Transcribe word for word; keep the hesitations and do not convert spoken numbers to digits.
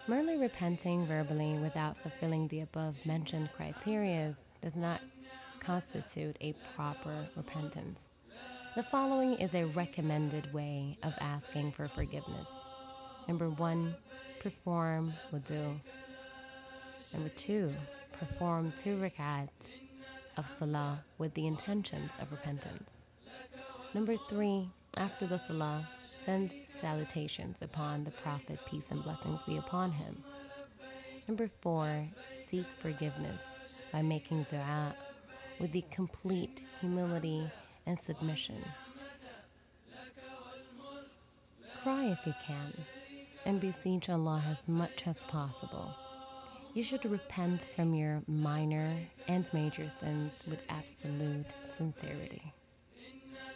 Merely repenting verbally without fulfilling the above mentioned criteria does not constitute a proper repentance. The following is a recommended way of asking for forgiveness. Number one, perform wudu. Number two, perform two rak'at of salah with the intentions of repentance. Number three, after the salah, send salutations upon the Prophet, peace and blessings be upon him. Number four, seek forgiveness by making dua with the complete humility and submission. Cry if you can, and beseech Allah as much as possible. You should repent from your minor and major sins with absolute sincerity.